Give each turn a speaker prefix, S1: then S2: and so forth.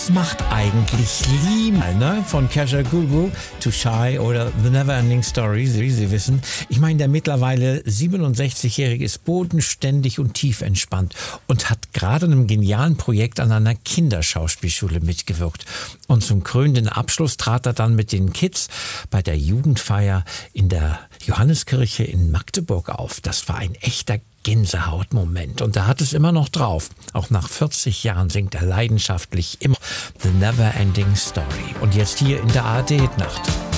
S1: Macht eigentlich Lee, ne? Von Kajagoogoo to Shy oder The Neverending Story, wie Sie wissen. Ich meine, der mittlerweile 67-Jährige ist bodenständig und tief entspannt und hat gerade in einem genialen Projekt an einer Kinderschauspielschule mitgewirkt. Und zum krönenden Abschluss trat er dann mit den Kids bei der Jugendfeier in der Johanneskirche in Magdeburg auf. Das war ein echter Gänsehautmoment. Und er hat es immer noch drauf. Auch nach 40 Jahren singt er leidenschaftlich immer The Neverending Story. Und jetzt hier in der ARD-Nacht.